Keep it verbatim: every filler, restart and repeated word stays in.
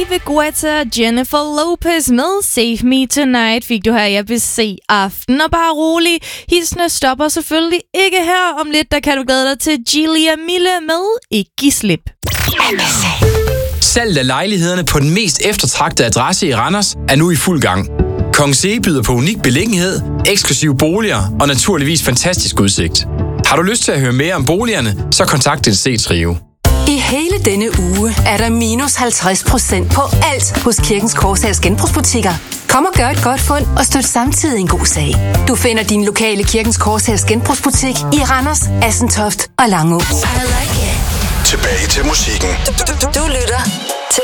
David Guetta og Jennifer Lopez med Save Me Tonight fik du her i A B C Aften. Og bare rolig, hilsene stopper selvfølgelig ikke her. Om lidt, der kan du glæde dig til Gilia Mille med Ikke Giv Slip. Salget af lejlighederne på den mest eftertragtede adresse i Randers er nu i fuld gang. Kongens Ege byder på unik beliggenhed, eksklusive boliger og naturligvis fantastisk udsigt. Har du lyst til at høre mere om boligerne, så kontakt din C-Trio. I hele denne uge er der minus halvtreds procent på alt hos Kirkens Korshærs genbrugsbutikker. Kom og gør et godt fund og støt samtidig en god sag. Du finder din lokale Kirkens Korshærs genbrugsbutik i Randers, Assentoft og Langå. Tilbage til musikken. Du, du, du lytter